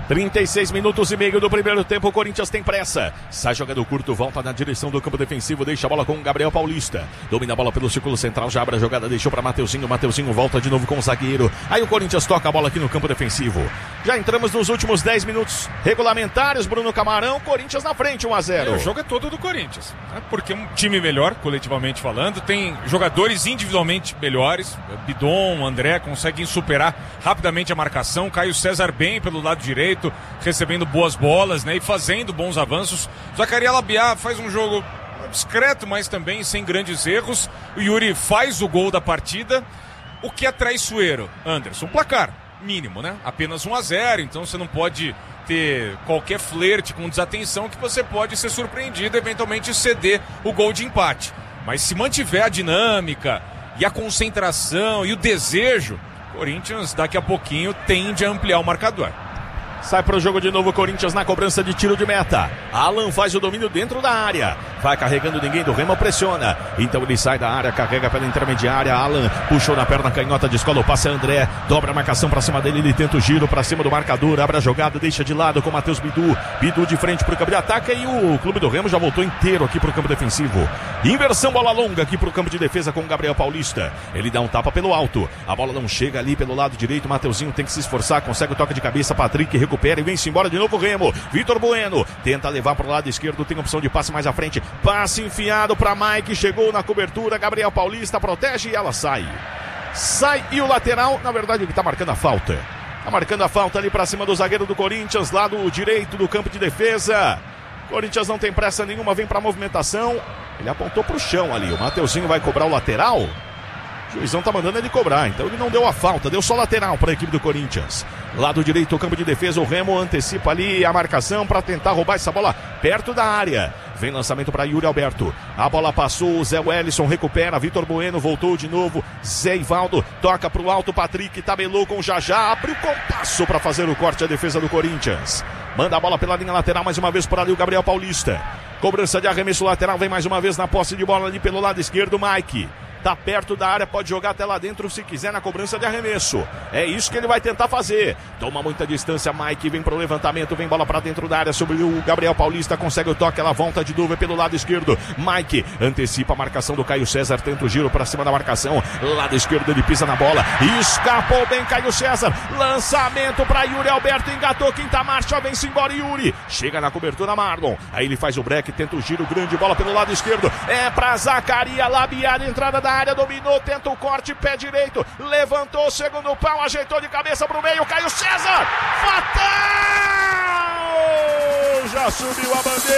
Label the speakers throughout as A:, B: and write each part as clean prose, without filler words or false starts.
A: 36 minutos e meio do primeiro tempo, o Corinthians tem pressa. Sai jogando curto, volta na direção do campo defensivo, deixa a bola com o Gabriel Paulista. Domina a bola pelo círculo central, já abre a jogada, deixou para Mateuzinho. Mateuzinho volta de novo com o zagueiro. Aí o Corinthians toca a bola aqui no campo defensivo. Já entramos nos últimos 10 minutos regulamentares, Bruno Camarão, Corinthians na frente, 1-0.
B: O jogo é todo do Corinthians, né? Porque é um time melhor, coletivamente falando, tem jogadores individualmente melhores. Bidon, André conseguem superar rapidamente a marcação. Caio César bem pelo lado direito, recebendo boas bolas, né, e fazendo bons avanços. Zacarias Labiá faz um jogo discreto, mas também sem grandes erros. O Yuri faz o gol da partida. O que é traiçoeiro, Anderson? Placar mínimo, né? Apenas 1-0, então você não pode ter qualquer flerte com desatenção que você pode ser surpreendido, eventualmente ceder o gol de empate. Mas se mantiver a dinâmica e a concentração e o desejo, Corinthians daqui a pouquinho tende a ampliar o marcador.
A: Sai pro jogo de novo o Corinthians na cobrança de tiro de meta. Alan faz o domínio dentro da área. Vai carregando ninguém do Remo, pressiona. Então ele sai da área, carrega pela intermediária. Alan puxou na perna canhota, descola o passe a André. Dobra a marcação pra cima dele, ele tenta o giro pra cima do marcador. Abre a jogada, deixa de lado com o Matheus Bidu. Bidu de frente pro campo de ataque e o clube do Remo já voltou inteiro aqui pro campo defensivo. Inversão, bola longa aqui pro campo de defesa com o Gabriel Paulista. Ele dá um tapa pelo alto. A bola não chega ali pelo lado direito. Mateuzinho tem que se esforçar, consegue o toque de cabeça. Patrick recupera e vem-se embora de novo o Remo. Vitor Bueno tenta levar para o lado esquerdo, tem opção de passe mais à frente, passe enfiado para Mike, chegou na cobertura, Gabriel Paulista protege e ela sai e o lateral, na verdade ele está marcando a falta, ali para cima do zagueiro do Corinthians, lado direito do campo de defesa. Corinthians não tem pressa nenhuma, vem para a movimentação, ele apontou para o chão ali, o Mateuzinho vai cobrar o lateral. O juizão tá mandando ele cobrar, então ele não deu a falta, deu só lateral para a equipe do Corinthians. Lado direito, o campo de defesa, o Remo antecipa ali a marcação para tentar roubar essa bola perto da área. Vem lançamento para Yuri Alberto. A bola passou, Zé Wellison recupera, Vitor Bueno voltou de novo, Zé Ivaldo toca pro alto, Patrick tabelou com o Jajá, abre o compasso para fazer o corte à defesa do Corinthians. Manda a bola pela linha lateral, mais uma vez por ali o Gabriel Paulista. Cobrança de arremesso lateral, vem mais uma vez na posse de bola ali pelo lado esquerdo, Mike. Tá perto da área, pode jogar até lá dentro se quiser na cobrança de arremesso. É isso que ele vai tentar fazer. Toma muita distância, Mike, vem pro levantamento, vem bola pra dentro da área sobre o Gabriel Paulista, consegue o toque, ela volta de novo pelo lado esquerdo. Mike antecipa a marcação do Caio César, tenta o giro pra cima da marcação. Lado esquerdo ele pisa na bola, escapou bem Caio César. Lançamento pra Yuri Alberto, engatou quinta marcha, vem-se embora Yuri. Chega na cobertura Marlon, aí ele faz o break, tenta o giro, grande bola pelo lado esquerdo. É pra Zacarias Labiá, entrada da área, dominou, tenta o corte, pé direito, levantou o segundo pau, ajeitou de cabeça pro meio, Caio César, fatal! Já subiu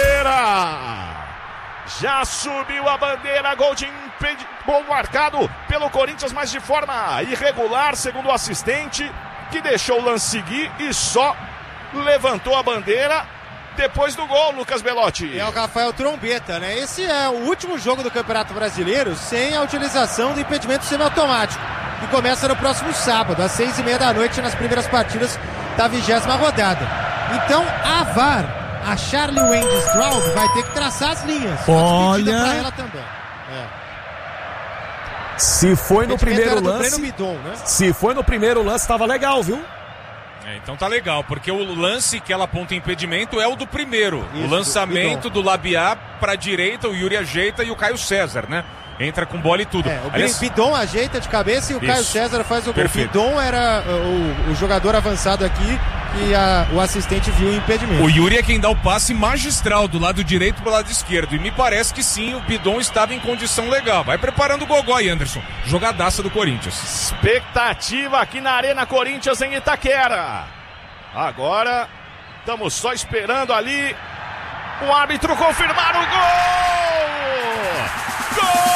A: a bandeira, gol de gol marcado pelo Corinthians, mas de forma irregular, segundo o assistente, que deixou o lance seguir e só levantou a bandeira depois do gol, Lucas Belotti.
C: É o Rafael Trombeta, né? Esse é o último jogo do Campeonato Brasileiro sem a utilização do impedimento semiautomático, que começa no próximo sábado, às 6h30 da noite, nas primeiras partidas da 20ª rodada. Então, a VAR, a Charlie Wendy Straub, vai ter que traçar as linhas.
D: Olha,
C: pra ela também.
D: Se foi no primeiro lance,
C: Bidon, né?
D: Se foi no primeiro lance, tava legal, viu?
B: Então tá legal, porque o lance que ela aponta impedimento é o do primeiro.
C: Isso,
B: o lançamento do Labiá pra direita, o Yuri ajeita e o Caio César, né? Entra com bola e tudo.
C: O Bidon ajeita de cabeça e o Caio César faz o gol.
B: Perfeito.
C: O Bidon era o jogador avançado aqui e o assistente viu o impedimento.
B: O Yuri é quem dá o passe magistral do lado direito pro lado esquerdo. E me parece que sim, o Bidon estava em condição legal. Vai preparando o gogó aí, Anderson. Jogadaça do Corinthians.
A: Expectativa aqui na Arena Corinthians em Itaquera. Agora estamos só esperando ali o árbitro confirmar o gol! Gol!